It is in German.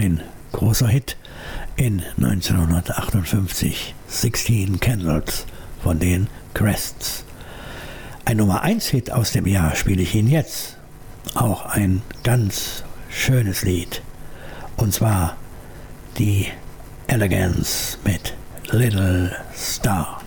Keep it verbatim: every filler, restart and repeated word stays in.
ein großer Hit in neunzehnhundertachtundfünfzig, Sixteen Candles von den Crests. Ein Nummer eins Hit aus dem Jahr spiele ich Ihnen jetzt. Auch ein ganz schönes Lied. Und zwar die Elegance mit Little Star.